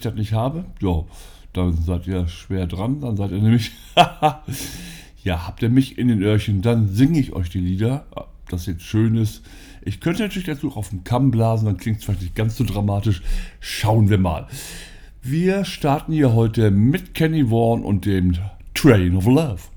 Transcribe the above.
das nicht habe, ja, dann seid ihr schwer dran. Dann seid ihr nämlich, ja, habt ihr mich in den Öhrchen, dann singe ich euch die Lieder, das jetzt schön ist. Ich könnte natürlich dazu auf den Kamm blasen, dann klingt es vielleicht nicht ganz so dramatisch. Schauen wir mal. Wir starten hier heute mit Kenny Vaughan und dem Train of Love.